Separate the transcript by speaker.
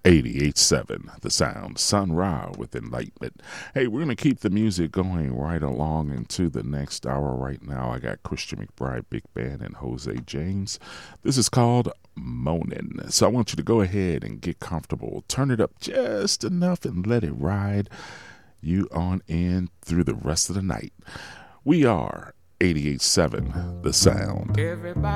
Speaker 1: 88.7 The Sound, Sun Ra with Enlightenment. Hey, we're going to keep the music going right along into the next hour. Right now, I got Christian McBride Big Band and Jose James. This is called Moanin'. So I want you to go ahead and get comfortable. Turn it up just enough and let it ride you on in through the rest of the night. We are 88.7 The Sound.
Speaker 2: Everybody